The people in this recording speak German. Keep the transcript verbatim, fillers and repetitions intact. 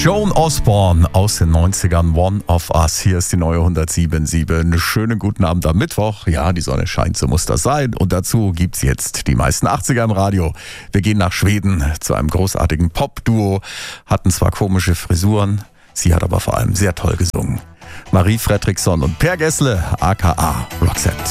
Joan Osborne aus den neunzigern, One of Us. Hier ist die neue hundertsieben Komma sieben. Schönen guten Abend am Mittwoch. Ja, die Sonne scheint, so muss das sein. Und dazu gibt's jetzt die meisten achtziger im Radio. Wir gehen nach Schweden zu einem großartigen Pop-Duo. Hatten zwar komische Frisuren, sie hat aber vor allem sehr toll gesungen. Marie Fredriksson und Per Gessle, aka Roxette.